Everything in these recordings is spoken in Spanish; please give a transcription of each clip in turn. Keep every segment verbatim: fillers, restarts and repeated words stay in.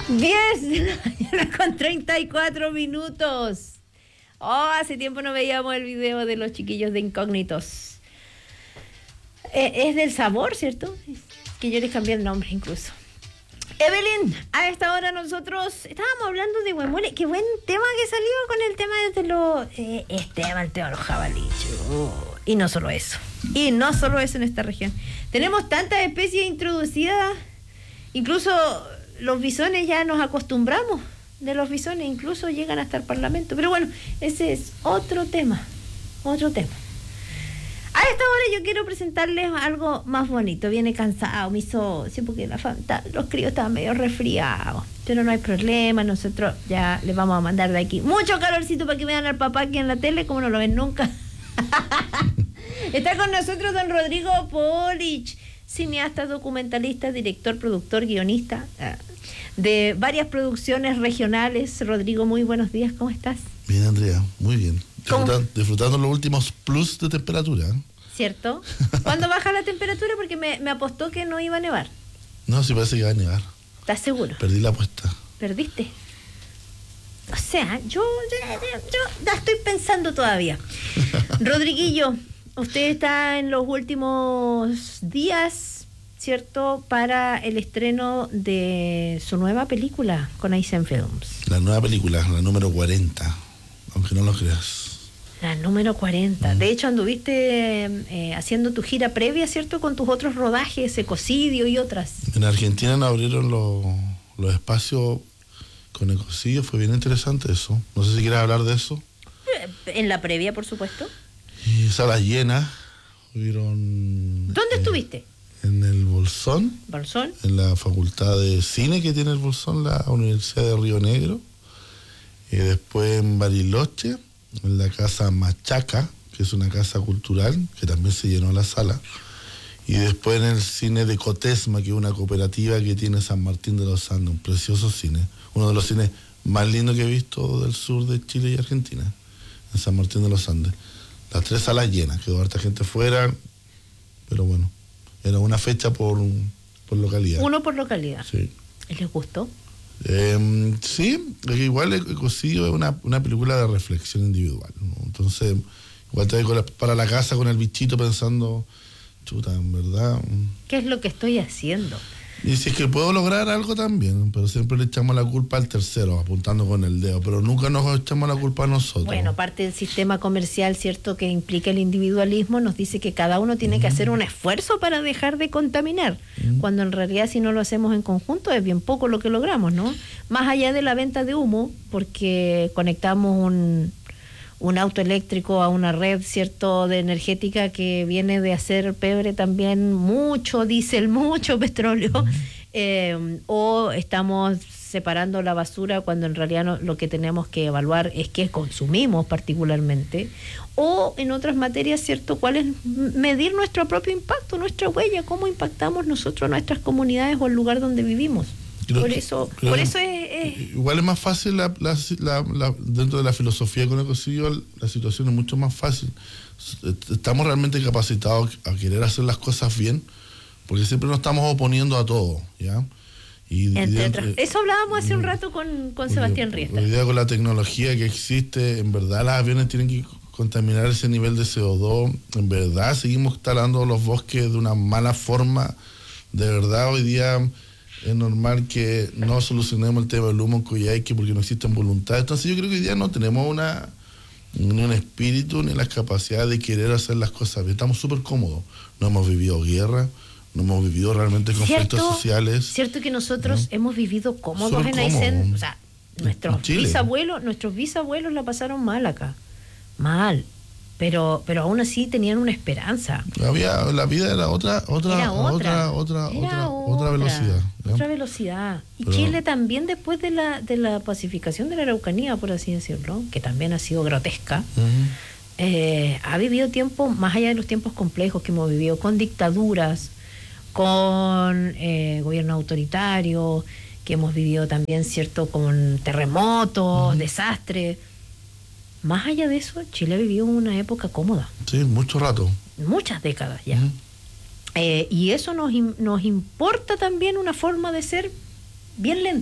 diez de la mañana con treinta y cuatro minutos. Oh, hace tiempo no veíamos el video de los chiquillos de Incógnitos. Eh, es del sabor, ¿cierto? Es que yo les cambié el nombre incluso. Evelyn, a esta hora nosotros estábamos hablando de Huemule. Qué buen tema que salió con el tema de los... Eh, Esteban, el tema de los jabalíes. Oh, y no solo eso. Y no solo eso en esta región. Tenemos tantas especies introducidas. Incluso los bisones ya nos acostumbramos de los bisones. Incluso llegan hasta el Parlamento. Pero bueno, ese es otro tema. Otro tema. A esta hora yo quiero presentarles algo más bonito. Viene cansado mi socio porque la fanta, los críos estaban medio resfriados. Pero no hay problema, nosotros ya les vamos a mandar de aquí mucho calorcito para que vean al papá aquí en la tele, como no lo ven nunca. Está con nosotros don Rodrigo Polich, cineasta, documentalista, director, productor, guionista de varias producciones regionales. Rodrigo, muy buenos días, ¿cómo estás? Bien, Andrea, muy bien. Disfrutan, disfrutando los últimos plus de temperatura. ¿Cierto? ¿Cuándo baja la temperatura? Porque me, me apostó que no iba a nevar. No, sí parece que va a nevar. ¿Estás seguro? Perdí la apuesta. ¿Perdiste? O sea, yo, yo, yo la estoy pensando todavía. Rodriguillo, usted está en los últimos días, ¿cierto?, para el estreno de su nueva película con Aizen Films. La nueva película, la número cuarenta, aunque no lo creas. La número cuarenta. Mm. De hecho, anduviste eh, haciendo tu gira previa, ¿cierto?, con tus otros rodajes, Ecocidio y otras. En Argentina nos abrieron los, los espacios con Ecocidio, fue bien interesante eso. No sé si quieres hablar de eso. En la previa, por supuesto. Y salas llenas. Hubieron... ¿Dónde eh, estuviste? En el Bolsón. ¿Bolsón? En la Facultad de Cine que tiene el Bolsón, la Universidad de Río Negro. Y después en Bariloche, en la Casa Machaca, que es una casa cultural, que también se llenó la sala. Y después en el cine de Cotesma, que es una cooperativa que tiene San Martín de los Andes, un precioso cine. Uno de los cines más lindos que he visto del sur de Chile y Argentina, en San Martín de los Andes. Las tres salas llenas, quedó harta gente fuera, pero bueno, era una fecha por, por localidad. Uno por localidad. Sí. ¿Les gustó? Eh, sí, igual Ecocidio es una, una película de reflexión individual, ¿no? Entonces, igual te voy para la casa con el bichito pensando, chuta, en verdad. ¿Qué es lo que estoy haciendo? Y si es que puedo lograr algo también, pero siempre le echamos la culpa al tercero, apuntando con el dedo, pero nunca nos echamos la culpa a nosotros. Bueno, parte del sistema comercial, ¿cierto?, que implica el individualismo, nos dice que cada uno tiene mm. que hacer un esfuerzo para dejar de contaminar, mm. cuando en realidad si no lo hacemos en conjunto es bien poco lo que logramos, ¿no? Más allá de la venta de humo, porque conectamos un... un auto eléctrico a una red, ¿cierto?, de energética que viene de hacer pebre también mucho diésel, mucho petróleo, uh-huh. eh, o estamos separando la basura cuando en realidad no, lo que tenemos que evaluar es qué consumimos particularmente, o en otras materias, ¿cierto?, cuál es medir nuestro propio impacto, nuestra huella, cómo impactamos nosotros nuestras comunidades o el lugar donde vivimos. Creo por eso que, por eso es, es... Igual es más fácil, la, la, la, la, dentro de la filosofía con Ecocidio, la situación es mucho más fácil. Estamos realmente capacitados a querer hacer las cosas bien, porque siempre nos estamos oponiendo a todo, ¿ya? Y, Entre y otras. Eso hablábamos hace un rato con, con Sebastián Riesta. Hoy día con la tecnología que existe, en verdad los aviones tienen que contaminar ese nivel de C O dos, en verdad seguimos talando los bosques de una mala forma, de verdad hoy día... Es normal que no solucionemos el tema del humo en Coyhaique porque no existen voluntades. Entonces yo creo que hoy día no tenemos una ni un espíritu ni las capacidades de querer hacer las cosas bien. Estamos súper cómodos. No hemos vivido guerra, no hemos vivido realmente conflictos ¿Cierto? sociales. Cierto que nosotros ¿no? hemos vivido cómodos súper en Aysén. O sea, nuestros bisabuelos, nuestros bisabuelos la pasaron mal acá. Mal. Pero, pero aún así tenían una esperanza. Había, la vida era otra, otra, era otra, otra, otra, era otra, otra velocidad. ¿no? Otra velocidad. Y pero, Chile también después de la, de la pacificación de la Araucanía, por así decirlo, que también ha sido grotesca, uh-huh. eh, ha vivido tiempos, más allá de los tiempos complejos que hemos vivido, con dictaduras, con eh, gobierno autoritario, que hemos vivido también, cierto, con terremotos, uh-huh. desastres. Más allá de eso, Chile ha vivido una época cómoda. Sí, mucho rato. Muchas décadas ya. Uh-huh. Eh, y eso nos, nos importa también una forma de ser bien lenta.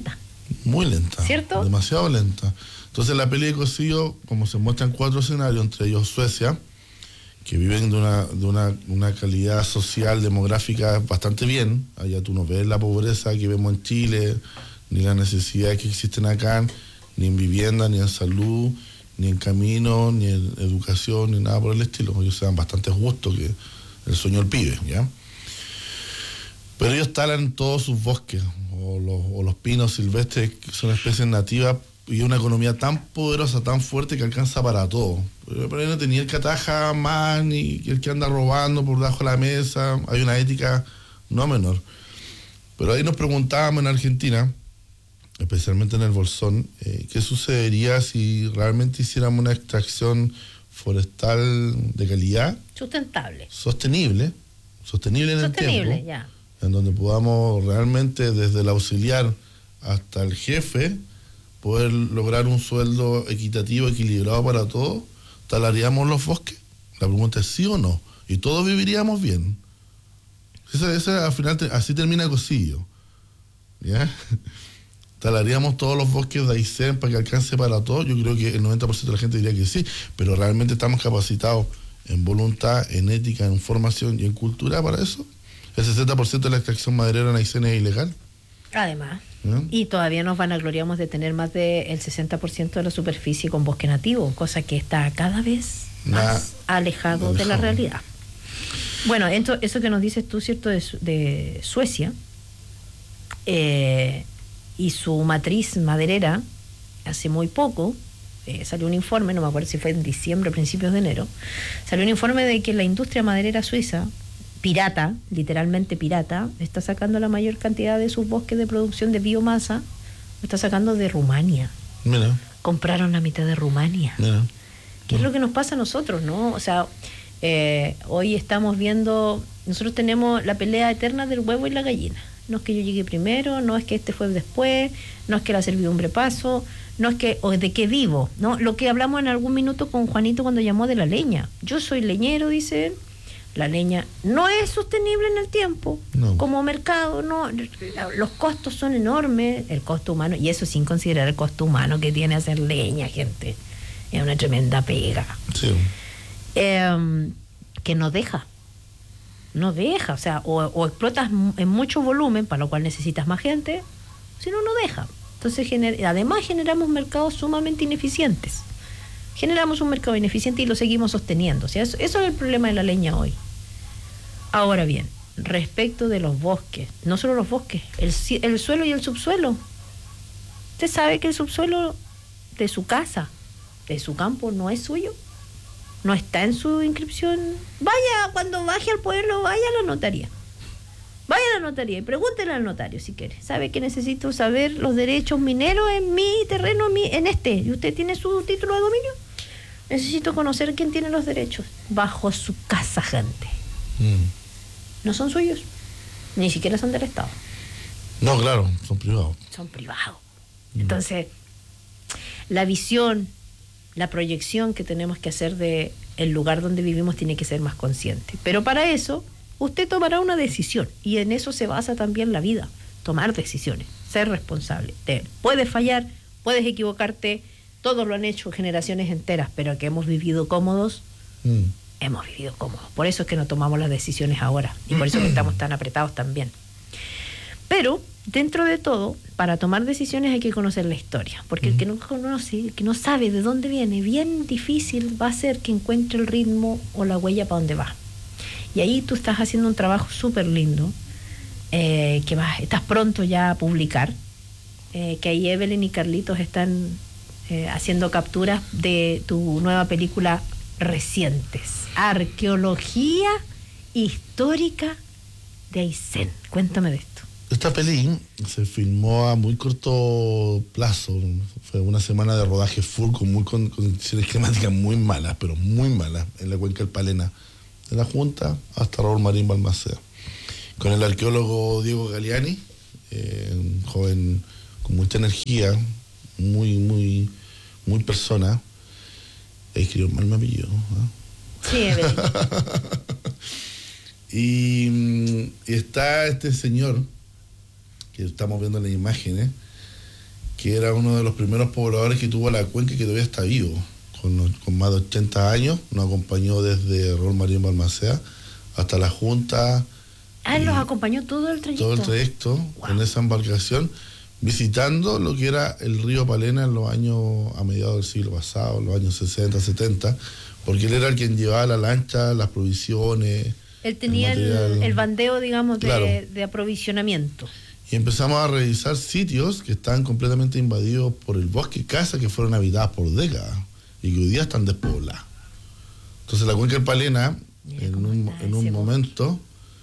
Muy lenta. ¿Cierto? Demasiado lenta. Entonces la peli de Cosillo, como se muestran cuatro escenarios, entre ellos Suecia, que viven de una, de una, una calidad social, demográfica bastante bien. Allá tú no ves la pobreza que vemos en Chile, ni las necesidades que existen acá, ni en vivienda, ni en salud, ni en camino, ni en educación, ni nada por el estilo. Ellos se dan bastante gusto, que el sueño del pibe, ¿ya? Pero ellos talan todos sus bosques, o los, o los pinos silvestres, que son especies nativas, y una economía tan poderosa, tan fuerte, que alcanza para todo. Pero, pero ahí no tenía el que ataja más, ni el que anda robando por debajo de la mesa. Hay una ética no menor. Pero ahí nos preguntábamos en Argentina, especialmente en el Bolsón, eh, qué sucedería si realmente hiciéramos una extracción forestal de calidad. Sustentable. Sostenible. Sostenible en Sostenible, el tiempo. ya. En donde podamos realmente, desde el auxiliar hasta el jefe, poder lograr un sueldo equitativo, equilibrado para todos. ¿Talaríamos los bosques? La pregunta es sí o no. Y todos viviríamos bien. Ese, ese, al final, así termina Cosillo. ¿Ya? ¿Talaríamos todos los bosques de Aysén para que alcance para todos? Yo creo que el noventa por ciento de la gente diría que sí, pero ¿realmente estamos capacitados en voluntad, en ética, en formación y en cultura para eso? ¿El sesenta por ciento de la extracción maderera en Aysén es ilegal? Además. ¿Eh? Y todavía nos vanagloriamos de tener más del sesenta por ciento de la superficie con bosque nativo, cosa que está cada vez más nah, alejado, alejado de la realidad. Bueno, esto, eso que nos dices tú, ¿cierto?, de, de Suecia, eh, y su matriz maderera, hace muy poco, eh, salió un informe, no me acuerdo si fue en diciembre o principios de enero, salió un informe de que la industria maderera suiza, pirata, literalmente pirata, está sacando la mayor cantidad de sus bosques de producción de biomasa, lo está sacando de Rumania. Mira. Compraron la mitad de Rumania. Mira. ¿Qué es lo que nos pasa a nosotros, no? O sea, eh, hoy estamos viendo, nosotros tenemos la pelea eterna del huevo y la gallina. No es que yo llegue primero, no es que este fue después, no es que la servidumbre paso, no es que, o de qué vivo, ¿no? Lo que hablamos en algún minuto con Juanito cuando llamó de la leña. Yo soy leñero, dice él. La leña no es sostenible en el tiempo, no. Como mercado, no, los costos son enormes, el costo humano, y eso sin considerar el costo humano que tiene hacer leña, gente, es una tremenda pega. Sí. Eh, que no deja, no deja, o sea, o, o explotas en mucho volumen, para lo cual necesitas más gente, si no, no deja. Entonces, gener- además generamos mercados sumamente ineficientes. Generamos un mercado ineficiente y lo seguimos sosteniendo. O sea, eso, eso es el problema de la leña hoy. Ahora bien, respecto de los bosques, no solo los bosques, el, el suelo y el subsuelo. ¿Usted sabe que el subsuelo de su casa, de su campo, no es suyo? No está en su inscripción. Vaya, cuando baje al pueblo, vaya a la notaría. Vaya a la notaría y pregúntele al notario si quiere. ¿Sabe que necesito saber los derechos mineros en mi terreno, en, mi, en este? ¿Y usted tiene su título de dominio? Necesito conocer quién tiene los derechos. Bajo su casa, gente. Mm. No son suyos. Ni siquiera son del Estado. No, claro, son privados. Son privados. Mm. Entonces, la visión, la proyección que tenemos que hacer de el lugar donde vivimos tiene que ser más consciente. Pero para eso, usted tomará una decisión. Y en eso se basa también la vida. Tomar decisiones. Ser responsable. Te, puedes fallar, puedes equivocarte. Todos lo han hecho generaciones enteras, pero que hemos vivido cómodos, mm. hemos vivido cómodos. Por eso es que no tomamos las decisiones ahora. Y por eso es que estamos tan apretados también. Pero, dentro de todo, para tomar decisiones hay que conocer la historia. Porque mm. el que no conoce, el que no sabe de dónde viene, bien difícil va a ser que encuentre el ritmo o la huella para dónde va. Y ahí tú estás haciendo un trabajo súper lindo, eh, que vas, estás pronto ya a publicar, eh, que ahí Evelyn y Carlitos están eh, haciendo capturas de tu nueva película Recientes, Arqueología Histórica de Aysén. Cuéntame de esto. Esta peli se filmó a muy corto plazo, fue una semana de rodaje full con muy con condiciones climáticas muy malas, pero muy malas, en la cuenca del Palena, de la Junta hasta Raúl Marín Balmaceda, con el arqueólogo Diego Galiani, eh, un joven con mucha energía, muy, muy, muy persona. Escribió mal mi apellido, ¿no? Sí, Evelyn. y, y está este señor que estamos viendo en las imágenes, que era uno de los primeros pobladores que tuvo la cuenca y que todavía está vivo, con, con más de ochenta años, nos acompañó desde Raúl Marín Balmaceda hasta la Junta. Ah, él los acompañó todo el trayecto. Todo el trayecto, wow, en esa embarcación, visitando lo que era el río Palena en los años, a mediados del siglo pasado, los años sesenta, setenta, porque él era el quien llevaba la lancha, las provisiones. Él tenía el, el, el bandeo, digamos, de, claro, de aprovisionamiento. Y empezamos a revisar sitios que estaban completamente invadidos por el bosque, casas que fueron habitadas por décadas y que hoy día están despobladas. Entonces la cuenca del Palena, mira, en un, en un momento,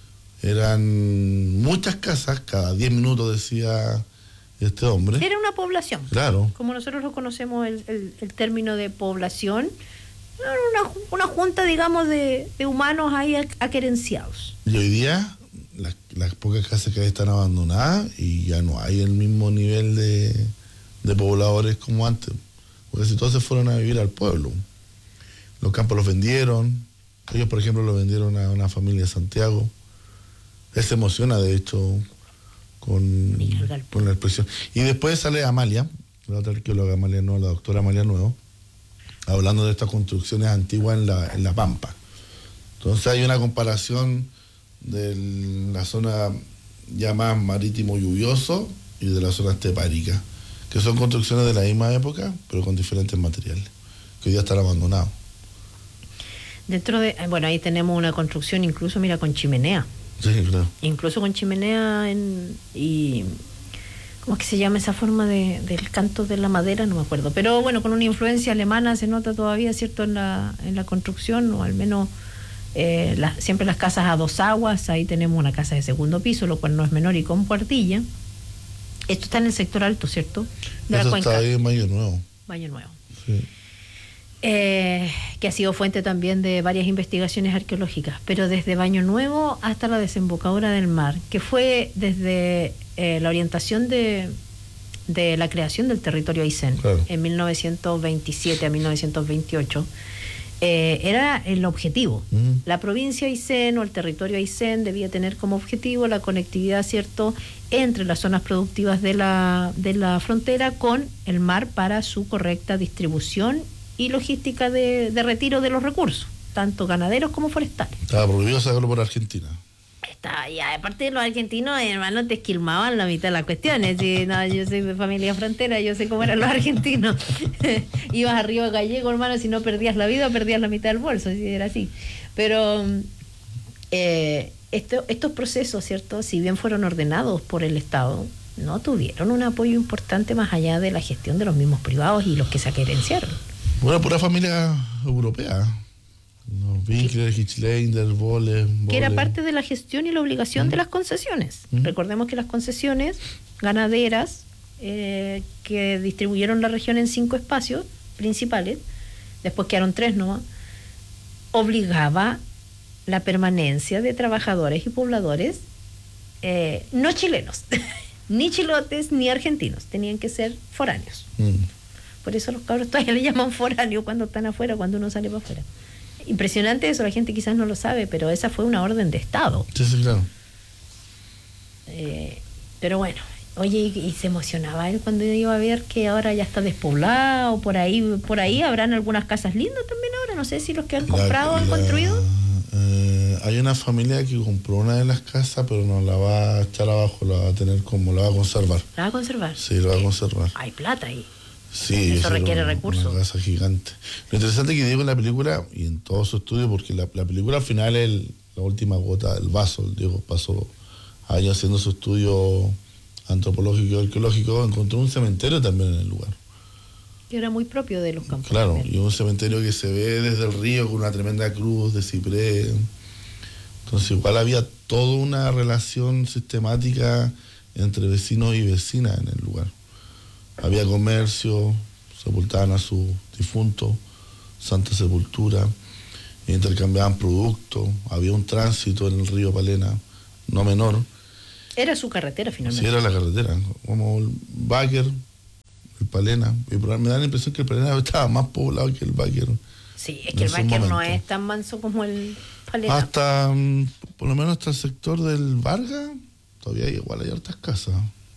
eran muchas casas, cada diez minutos decía este hombre. Era una población. Claro. Como nosotros lo conocemos, el, el, el término de población, una, una junta, digamos, de, de humanos ahí aquerenciados. Y hoy día las, las pocas casas que hay están abandonadas y ya no hay el mismo nivel de, de pobladores como antes, porque si todos se fueron a vivir al pueblo. Los campos los vendieron, ellos por ejemplo los vendieron a una familia de Santiago. Él se emociona de hecho con, con la expresión. Y después sale Amalia, la otra arqueóloga Amalia Nuevo, la doctora Amalia Nuevo, hablando de estas construcciones antiguas en la, en la Pampa. Entonces hay una comparación de la zona ya más marítimo lluvioso y de la zona estepárica, que son construcciones de la misma época, pero con diferentes materiales, que hoy día están abandonados. Dentro de, bueno, ahí tenemos una construcción incluso, mira, con chimenea. Sí, claro. Incluso con chimenea en, y... ¿cómo es que se llama esa forma de, del canto de la madera? No me acuerdo. Pero bueno, con una influencia alemana se nota todavía, ¿cierto?, en la, en la construcción, o al menos eh, la, siempre las casas a dos aguas. Ahí tenemos una casa de segundo piso, lo cual no es menor, y con puertilla. Esto está en el sector alto, ¿cierto? De Eso la cuenca. Está ahí en Valle Nuevo. Valle Nuevo. Sí. Eh, que ha sido fuente también de varias investigaciones arqueológicas, pero desde Baño Nuevo hasta la desembocadura del mar, que fue desde eh, la orientación de, de la creación del territorio Aysén, claro, en mil novecientos veintisiete a mil novecientos veintiocho, eh, era el objetivo. Uh-huh. La provincia Aysén o el territorio Aysén debía tener como objetivo la conectividad, ¿cierto?, entre las zonas productivas de la, de la frontera con el mar para su correcta distribución y logística de, de retiro de los recursos, tanto ganaderos como forestales. Estaba prohibido sacarlo por Argentina. Está, y aparte de los argentinos, hermanos, te esquilmaban la mitad de las cuestiones. Sí, no, yo soy de familia frontera, yo sé cómo eran los argentinos. Ibas arriba gallego, hermano, si no perdías la vida, perdías la mitad del bolso, si era así. Pero eh, esto, estos procesos, ¿cierto?, si bien fueron ordenados por el Estado, no tuvieron un apoyo importante más allá de la gestión de los mismos privados y los que se aquerenciaron. Bueno, pura familia europea. No, Winkler, Hitchleiner, Bolle, que era parte de la gestión y la obligación ¿Mm? de las concesiones. ¿Mm? Recordemos que las concesiones ganaderas eh, que distribuyeron la región en cinco espacios principales, después quedaron tres nomás, obligaba la permanencia de trabajadores y pobladores eh, no chilenos, ni chilotes ni argentinos, tenían que ser foráneos. Mm. Por eso los cabros todavía le llaman foráneo cuando están afuera, cuando uno sale para afuera. Impresionante eso, la gente quizás no lo sabe, pero esa fue una orden de Estado. Sí, sí, claro. Eh, pero bueno, oye, y, y se emocionaba él cuando iba a ver que ahora ya está despoblado, por ahí por ahí habrán algunas casas lindas también ahora, no sé si los que han comprado la, han la, construido. Eh, hay una familia que compró una de las casas, pero no la va a echar abajo, la va a tener como, la va a conservar. ¿La va a conservar? Sí, la va a conservar. Hay plata ahí. Sí, eso requiere una, recursos. Una casa gigante. Lo interesante que digo en la película, y en todo su estudio, porque la, la película al final es el, la última gota del vaso. Diego pasó años haciendo su estudio antropológico y arqueológico, encontró un cementerio también en el lugar. Que era muy propio de los campos. Claro, también. Y un cementerio que se ve desde el río con una tremenda cruz de ciprés. Entonces igual había toda una relación sistemática entre vecinos y vecinas en el lugar. Había comercio, sepultaban a sus difuntos, Santa Sepultura, intercambiaban productos, había un tránsito en el río Palena, no menor. Era su carretera finalmente. Sí, era la carretera, como el Báquer, el Palena, y me da la impresión que el Palena estaba más poblado que el Báquer. Sí, es que el Báquer no es tan manso como el Palena. Hasta, por lo menos hasta el sector del Vargas, todavía igual hay hartas casas.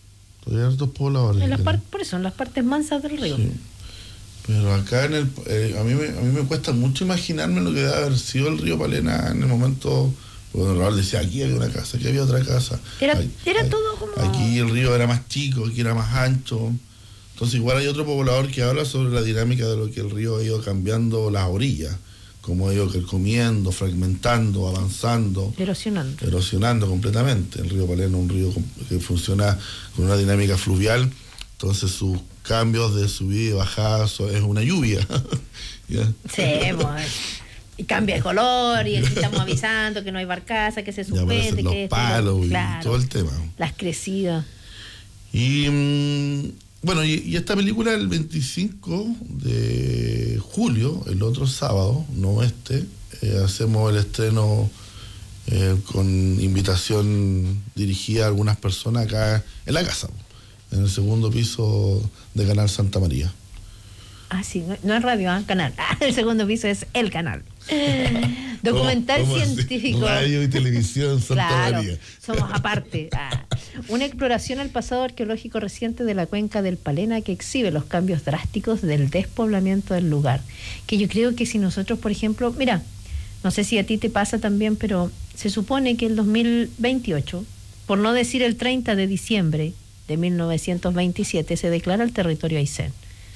todavía hay hartos pobladores. En las par- por eso, en las partes mansas del río. Sí. Pero acá en el eh, a mí me, a mí me cuesta mucho imaginarme lo que debe haber sido el río Palena en el momento cuando Raúl decía aquí había una casa, aquí había otra casa. Era, Ay, era ay, todo como... Aquí el río era más chico, aquí era más ancho. Entonces igual hay otro poblador que habla sobre la dinámica de lo que el río ha ido cambiando las orillas, cómo ha ido comiendo, fragmentando, avanzando, Erosionando. erosionando completamente. El río Palena es un río que funciona con una dinámica fluvial, entonces sus cambios de subida y bajada es una lluvia. ¿Ya? Sí, pues. Y cambia de color, y así estamos avisando que no hay barcaza, que se suspende, los que palos esto, y claro, todo el tema. las crecidas. Y mmm, bueno, y, y esta película el veinticinco de julio, el otro sábado, no este, eh, hacemos el estreno eh, con invitación dirigida a algunas personas acá en la casa, en el segundo piso de Canal Santa María. Ah, sí, no, no es radio, ¿eh? Canal. Ah, el segundo piso es el canal. Documental ¿Cómo, cómo científico. Radio y televisión Santa Claro, María. somos aparte. Ah. Una exploración al pasado arqueológico reciente de la cuenca del Palena que exhibe los cambios drásticos del despoblamiento del lugar. Que yo creo que si nosotros, por ejemplo, mira, no sé si a ti te pasa también, pero se supone que el dos mil veintiocho, por no decir el treinta de diciembre de mil novecientos veintisiete, se declara el territorio Aysén.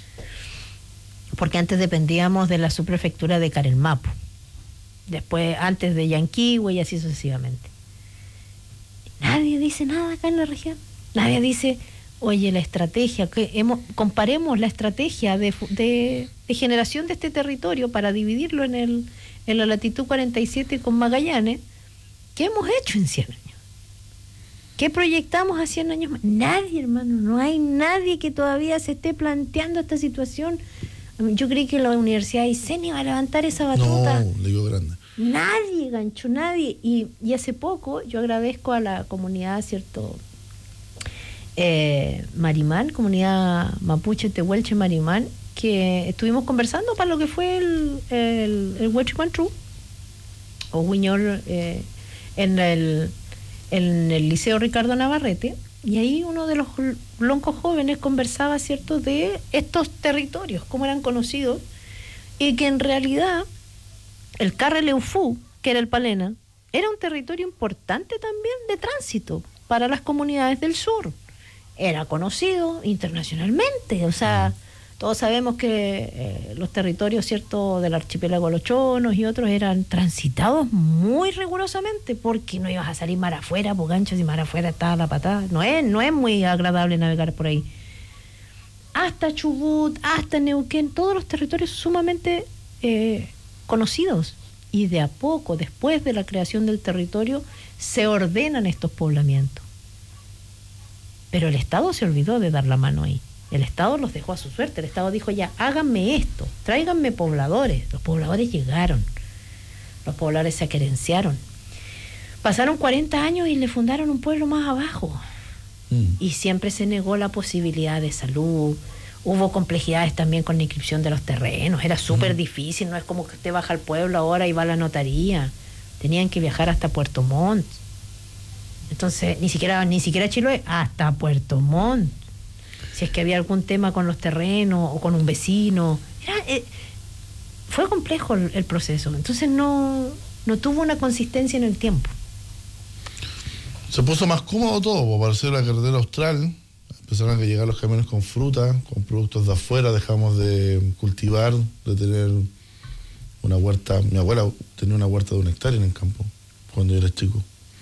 Porque antes dependíamos de la subprefectura de Carelmapo, después antes de Yanquihue y así sucesivamente. Nadie dice nada acá en la región. Nadie dice, oye, la estrategia, que hemos, comparemos la estrategia de, de, de generación de este territorio para dividirlo en, el, en la latitud cuarenta y siete con Magallanes. ¿Qué hemos hecho en cien años? ¿Qué proyectamos a cien años más? Nadie, hermano, no hay nadie que todavía se esté planteando esta situación. Yo creí que la Universidad de Aysén iba a levantar esa batuta. No, le digo grande. Nadie, gancho, nadie. Y, y hace poco yo agradezco a la comunidad, ¿cierto? Eh, Marimán, comunidad mapuche, tehuelche, Marimán, que estuvimos conversando para lo que fue el, el, el Huechicuantrú, o Huiñol, eh, en, el, en el Liceo Ricardo Navarrete. Y ahí uno de los loncos jóvenes conversaba, ¿cierto?, de estos territorios, cómo eran conocidos, y que en realidad el Carreleufú, que era el Palena, era un territorio importante también de tránsito para las comunidades del sur. Era conocido internacionalmente, o sea, todos sabemos que eh, los territorios, ¿cierto?, del archipiélago de los Chonos y otros eran transitados muy rigurosamente, porque no ibas a salir mar afuera, pues ganchos y mar afuera estaba la patada. No es, no es muy agradable navegar por ahí. Hasta Chubut, hasta Neuquén, todos los territorios sumamente eh, conocidos. Y de a poco, después de la creación del territorio, se ordenan estos poblamientos. Pero el Estado se olvidó de dar la mano ahí. El Estado los dejó a su suerte. El Estado dijo ya, háganme esto, tráiganme pobladores. Los pobladores llegaron. Los pobladores se aquerenciaron. Pasaron cuarenta años y le fundaron un pueblo más abajo. Mm. Y siempre se negó la posibilidad de salud. Hubo complejidades también con la inscripción de los terrenos. Era súper mm. difícil. No es como que usted baja al pueblo ahora y va a la notaría. Tenían que viajar hasta Puerto Montt. Entonces, ni siquiera, ni siquiera Chiloé, hasta Puerto Montt. Si es que había algún tema con los terrenos o con un vecino. Era, eh, fue complejo el, el proceso. Entonces no, no tuvo una consistencia en el tiempo. Se puso más cómodo todo, para hacer la carretera austral. Empezaron a llegar los camiones con fruta, con productos de afuera. Dejamos de cultivar, de tener una huerta. Mi abuela tenía una huerta de un hectárea en el campo cuando yo era chico.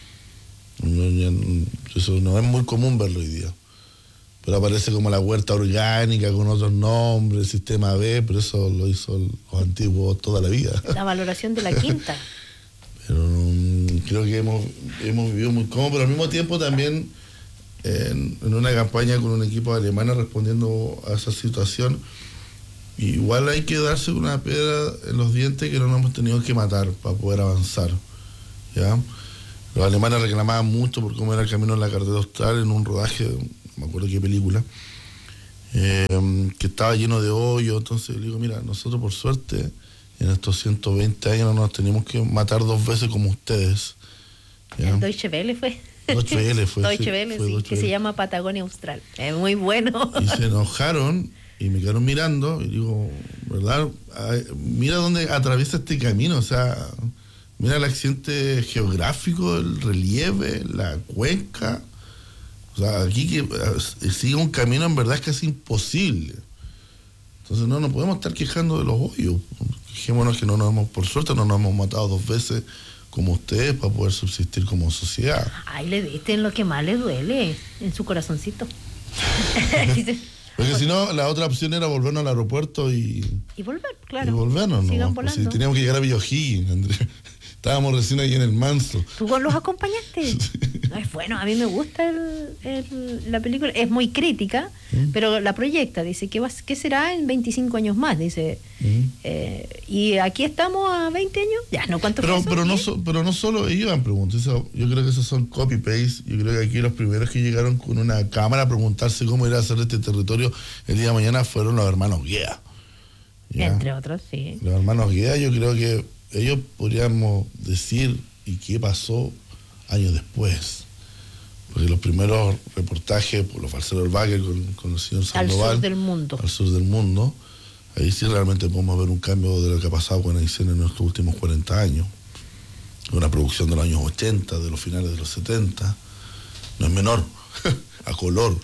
Eso no es muy común verlo hoy día. Pero aparece como la huerta orgánica con otros nombres, sistema B, pero eso lo hizo los antiguos toda la vida. La valoración de la quinta. Pero um, creo que hemos, hemos vivido muy cómodo, pero al mismo tiempo también en, en una campaña con un equipo alemán respondiendo a esa situación, igual hay que darse una piedra en los dientes que no nos hemos tenido que matar para poder avanzar, ¿ya? Los alemanes reclamaban mucho por cómo era el camino en la carretera austral en un rodaje, no me acuerdo qué película, eh, que estaba lleno de hoyos. Entonces le digo, mira, nosotros por suerte en estos ciento veinte años no nos tenemos que matar dos veces como ustedes, ¿ya? El Deutsche Welle fue. Deutsche Welle fue. Deutsche sí, Welle, fue sí, Deutsche que se Welle. llama Patagonia Austral. Es muy bueno. Y se enojaron y me quedaron mirando y digo, ¿verdad? Ay, mira dónde atraviesa este camino, o sea, mira el accidente geográfico, el relieve, la cuenca. O sea, aquí que eh, sigue un camino en verdad es casi imposible. Entonces no nos podemos estar quejando de los hoyos. Quejémonos que no nos hemos, por suerte no nos hemos matado dos veces como ustedes para poder subsistir como sociedad. Ay, le diste en lo que más le duele, en su corazoncito. Porque si no, la otra opción era volvernos al aeropuerto y, Y volver, claro. y volvernos. Sigan ¿no? Pues si volando. teníamos que llegar a Villa O'Higgins, Andrea. Estábamos recién ahí en el Manso. ¿Tú los acompañaste? No, es bueno, a mí me gusta el, el- la película. Es muy crítica, ¿Mm? pero la proyecta. Dice, ¿qué, va, qué será en veinticinco años más? Dice, ¿Mm? eh, y aquí estamos a veinte años. Ya, ¿no? ¿Cuánto Pero, fue eso? pero, no ¿Diez? so- pero no solo ellos han preguntado, eso, yo creo que esos son copy-paste. Yo creo que aquí los primeros que llegaron con una cámara a preguntarse cómo era hacer este territorio el día de mañana fueron los hermanos Guía. ¿Ya? Entre otros, sí. Los hermanos Guía, yo creo que ellos podríamos decir y qué pasó años después. Porque los primeros reportajes por los falseros del Bagger con, con el señor Al Sandoval, sur del mundo. al sur del mundo, ahí sí realmente podemos ver un cambio de lo que ha pasado con Aysén en nuestros últimos cuarenta años. Una producción de los años ochenta, de los finales de los setenta, no es menor, a color.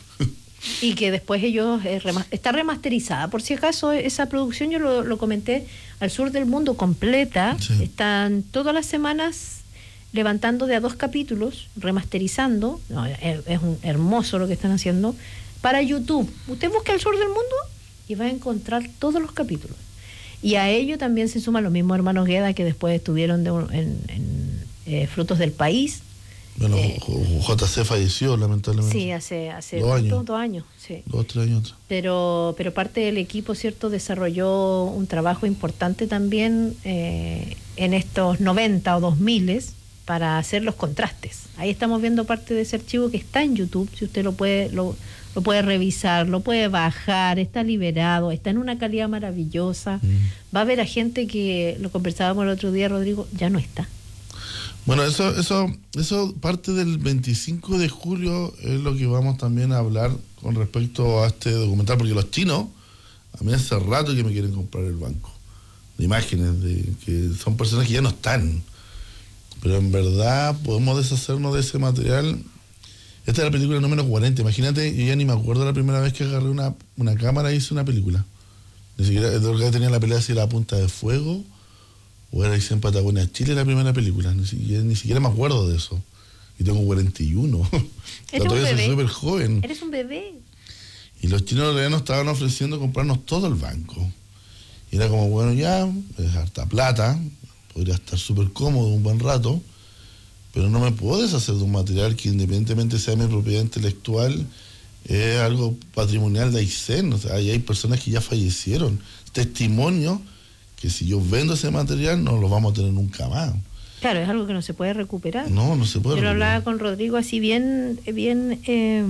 Y que después ellos, eh, rema- está remasterizada, por si acaso, esa producción yo lo, lo comenté, Al Sur del Mundo completa, Sí. están todas las semanas levantando de a dos capítulos, remasterizando, no, es, es un hermoso lo que están haciendo, para YouTube. Usted busca Al Sur del Mundo y va a encontrar todos los capítulos. Y a ello también se suman los mismos hermanos Gueda que después estuvieron de un- en, en, eh, Frutos del País. Bueno, Eh, J C falleció lamentablemente. Sí, hace, hace Dos ¿cuánto? años. dos años, sí. Dos, tres años atrás. pero pero parte del equipo, cierto, desarrolló un trabajo importante también eh, en estos noventa o dos mil para hacer los contrastes. Ahí estamos viendo parte de ese archivo que está en YouTube, si usted lo puede lo, lo puede revisar, lo puede bajar, está liberado, está en una calidad maravillosa. Mm. Va a haber a gente que, lo conversábamos el otro día, Rodrigo, ya no está. Bueno, eso, eso, eso parte del veinticinco de julio es lo que vamos también a hablar con respecto a este documental, porque los chinos, a mí hace rato que me quieren comprar el banco de imágenes, de que son personas que ya no están, pero en verdad podemos deshacernos de ese material. Esta es la película número cuarenta, imagínate, yo ya ni me acuerdo la primera vez que agarré una, una cámara y hice una película. Ni siquiera, de lo que tenía la pelea si era a punta de fuego, o era en Patagonia, Chile, la primera película. Ni siquiera, ni siquiera me acuerdo de eso. Y tengo cuarenta y uno. Eres un Todavía soy bebé. súper joven. Eres un bebé. Y los chinos en realidad nos estaban ofreciendo comprarnos todo el banco. Y era como, bueno, ya, es harta plata, podría estar súper cómodo un buen rato, pero no me puedo deshacer de un material que independientemente sea mi propiedad intelectual, es algo patrimonial de Aysén. O sea, ahí hay personas que ya fallecieron. Testimonio que si yo vendo ese material no lo vamos a tener nunca más. Claro, es algo que no se puede recuperar. No, no se puede. Yo lo hablaba recuperar. con Rodrigo así bien, bien eh,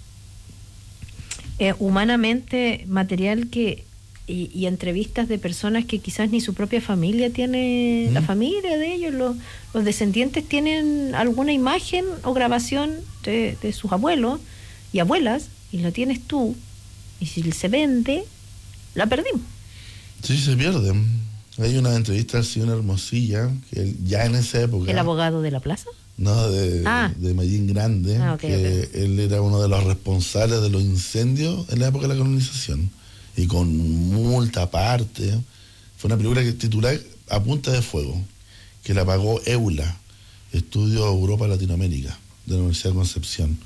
eh, humanamente, material que y, y entrevistas de personas que quizás ni su propia familia tiene, ¿Mm? la familia de ellos, los, los descendientes tienen alguna imagen o grabación de, de sus abuelos y abuelas, y la tienes tú, y si se vende, la perdimos. Sí, se pierden. Hay una entrevista al señor Hermosilla, que él, ya en esa época... ¿El abogado de la plaza? No, de, Ah. de Medellín Grande, Ah, ok, que ok. él era uno de los responsables de los incendios en la época de la colonización. Y con multa aparte. Fue una película que titulada A Punta de Fuego, que la pagó EULA, Estudio Europa Latinoamérica, de la Universidad de Concepción.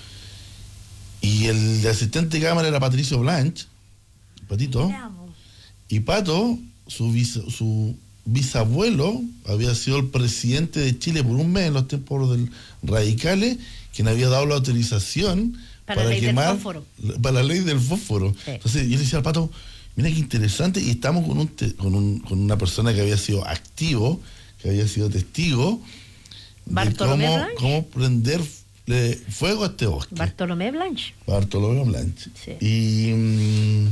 Y el asistente de cámara era Patricio Blanch, Patito. Y Pato, su, bis- su bisabuelo, había sido el presidente de Chile por un mes en los tiempos del radicales, quien había dado la autorización Para la ley del quemar, fósforo. para la ley del fósforo. Sí. Entonces yo le decía al Pato, mira qué interesante, y estamos con, un te- con, un- con una persona que había sido activo, que había sido testigo de Bartolomé cómo, Blanch. cómo prender eh, fuego a este bosque. Bartolomé Blanch. Bartolomé Blanch. Sí. Y... mm,